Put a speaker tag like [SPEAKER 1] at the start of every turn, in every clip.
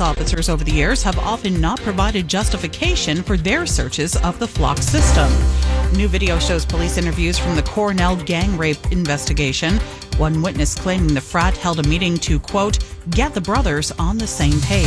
[SPEAKER 1] officers over the years have often not provided justification for their searches of the flock system. New video shows police interviews from the Cornell gang rape investigation. One witness claiming the frat held a meeting to, quote, get the brothers on the same page.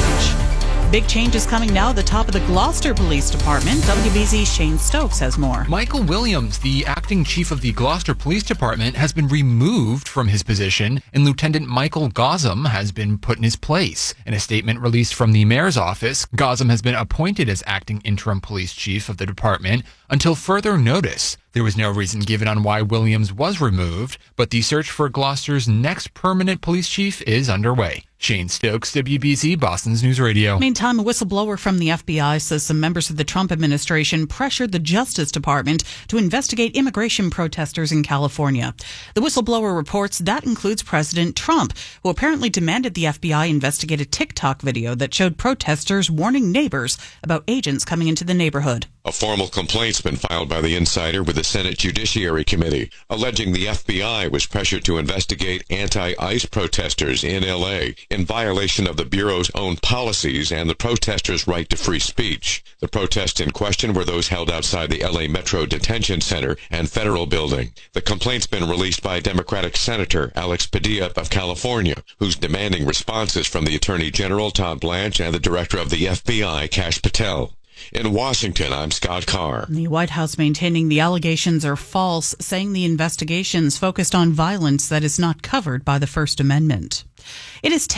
[SPEAKER 1] Big changes coming now at the top of the Gloucester Police Department. WBZ's Shane Stokes has more.
[SPEAKER 2] Michael Williams, the acting chief of the Gloucester Police Department, has been removed from his position, and Lieutenant Michael Gossam has been put in his place. In a statement released from the mayor's office, Gossam has been appointed as acting interim police chief of the department until further notice. There was no reason given on why Williams was removed, but the search for Gloucester's next permanent police chief is underway. Shane Stokes, WBZ, Boston's News Radio.
[SPEAKER 1] Meantime, a whistleblower from the FBI says some members of the Trump administration pressured the Justice Department to investigate immigration protesters in California. The whistleblower reports that includes President Trump, who apparently demanded the FBI investigate a TikTok video that showed protesters warning neighbors about agents coming into the neighborhood.
[SPEAKER 3] A formal complaint's been filed by the insider with the Senate Judiciary Committee, alleging the FBI was pressured to investigate anti-ICE protesters in L.A. in violation of the Bureau's own policies and the protesters' right to free speech. The protests in question were those held outside the L.A. Metro Detention Center and Federal Building. The complaint's been released by Democratic Senator Alex Padilla of California, who's demanding responses from the Attorney General Todd Blanche and the Director of the FBI, Kash Patel. In Washington, I'm Scott Carr.
[SPEAKER 1] The White House maintaining the allegations are false, saying the investigations focused on violence that is not covered by the First Amendment. It is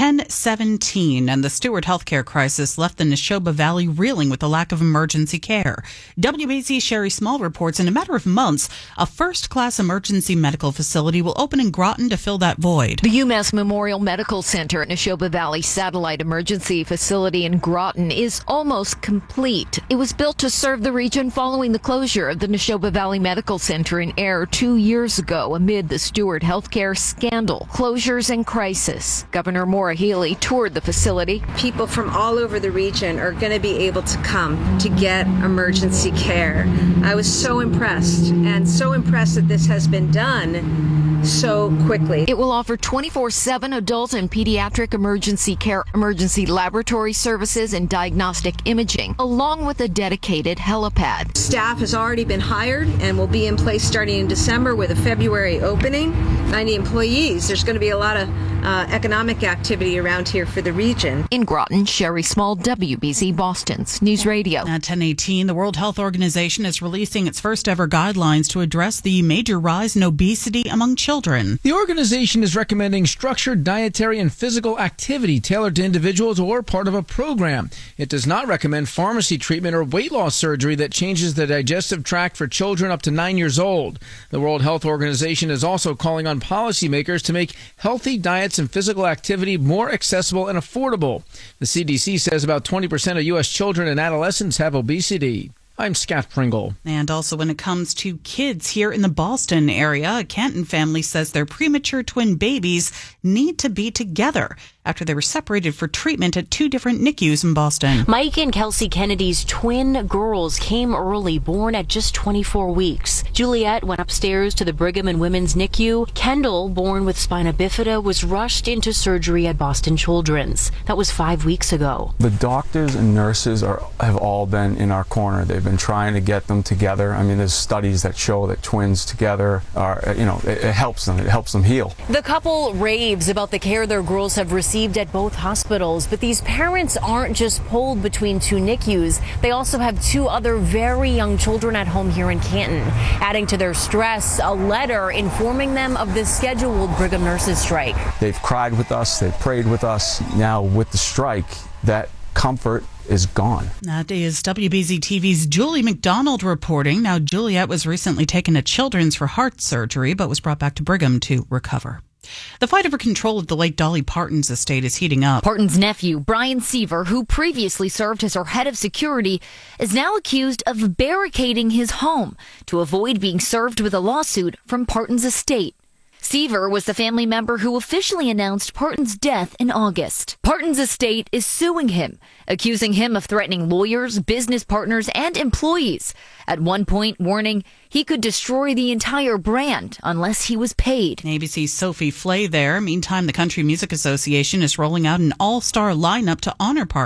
[SPEAKER 1] 10:17, and the Stewart healthcare crisis left the Neshoba Valley reeling with the lack of emergency care. WBZ's Sherry Small reports in a matter of months, a first-class emergency medical facility will open in Groton to fill that void.
[SPEAKER 4] The UMass Memorial Medical Center at Neshoba Valley Satellite Emergency Facility in Groton is almost complete. It was built to serve the region following the closure of the Neshoba Valley Medical Center in Ayr 2 years ago amid the Stewart healthcare scandal, closures, and crisis. Governor Maura Healey toured the facility.
[SPEAKER 5] People from all over the region are going to be able to come to get emergency care. I was so impressed, and so impressed that this has been done so quickly.
[SPEAKER 4] It will offer 24/7 adult and pediatric emergency care, emergency laboratory services, and diagnostic imaging, along with a dedicated helipad.
[SPEAKER 5] Staff has already been hired and will be in place starting in December with a February opening. 90 employees. There's going to be a lot of economic activity around here for the region.
[SPEAKER 4] In Groton, Sherry Small, WBZ Boston's News Radio.
[SPEAKER 1] At 10:18, the World Health Organization is releasing its first ever guidelines to address the major rise in obesity among children.
[SPEAKER 6] The organization is recommending structured dietary and physical activity tailored to individuals or part of a program. It does not recommend pharmacy treatment or weight loss surgery that changes the digestive tract for children up to 9 years old. The World Health Organization is also calling on policymakers to make healthy diets and physical activity more accessible and affordable. The CDC says about 20% of U.S. children and adolescents have obesity. I'm Scott Pringle.
[SPEAKER 1] And also when it comes to kids here in the Boston area, a Canton family says their premature twin babies need to be together after they were separated for treatment at 2 different NICUs in Boston.
[SPEAKER 7] Mike and Kelsey Kennedy's twin girls came early, born at just 24 weeks. Juliet went upstairs to the Brigham and Women's NICU. Kendall, born with spina bifida, was rushed into surgery at Boston Children's. That was 5 weeks ago.
[SPEAKER 8] The doctors and nurses have all been in our corner. They've been trying to get them together. I mean, there's studies that show that twins together are, it helps them. It helps them heal.
[SPEAKER 7] The couple raves about the care their girls have received at both hospitals, but these parents aren't just pulled between 2 NICUs. They also have 2 other very young children at home here in Canton. Adding to their stress, a letter informing them of the scheduled Brigham nurses strike.
[SPEAKER 8] They've cried with us. They've prayed with us. Now with the strike, that comfort is gone.
[SPEAKER 1] That is WBZ TV's Julie McDonald reporting. Now, Juliet was recently taken to Children's for heart surgery, but was brought back to Brigham to recover. The fight over control of the late Dolly Parton's estate is heating up.
[SPEAKER 9] Parton's nephew, Brian Seaver, who previously served as her head of security, is now accused of barricading his home to avoid being served with a lawsuit from Parton's estate. Seaver was the family member who officially announced Parton's death in August. Parton's estate is suing him, accusing him of threatening lawyers, business partners, and employees. At one point, warning he could destroy the entire brand unless he was paid.
[SPEAKER 1] ABC's Sophie Flay there. Meantime, the Country Music Association is rolling out an all-star lineup to honor Parton.